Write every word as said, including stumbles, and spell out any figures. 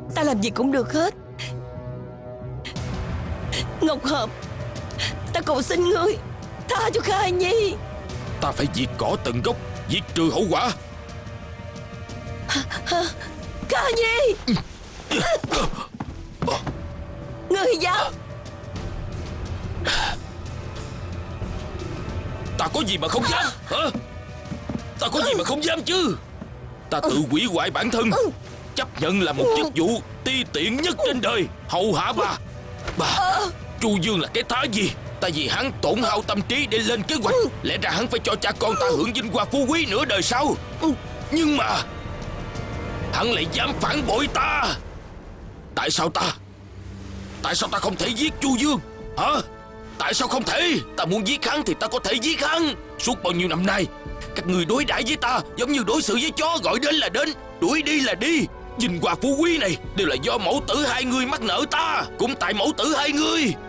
Ta làm gì cũng được hết. Ngọc Hợp, ta cầu xin ngươi tha cho Kha Nhi. Ta phải diệt cỏ tận gốc, diệt trừ hậu quả. Kha Nhi, ngươi dám? Ta có gì mà không dám hả? Ta có gì mà không dám chứ? Ta tự hủy hoại bản thân, chấp nhận là một chức vụ ti tiện nhất trên đời, hầu hạ bà. Bà, Chu Dương là cái thá gì? Ta vì hắn tổn hao tâm trí để lên kế hoạch, lẽ ra hắn phải cho cha con ta hưởng vinh hoa phú quý nửa đời sau. Nhưng mà hắn lại dám phản bội ta. Tại sao ta Tại sao ta không thể giết Chu Dương hả? Tại sao không thể? Ta muốn giết hắn thì ta có thể giết hắn. Suốt bao nhiêu năm nay, các người đối đãi với ta giống như đối xử với chó, gọi đến là đến, đuổi đi là đi. Vinh hoa phú quý này đều là do mẫu tử hai người mắc nợ ta, cũng tại mẫu tử hai người.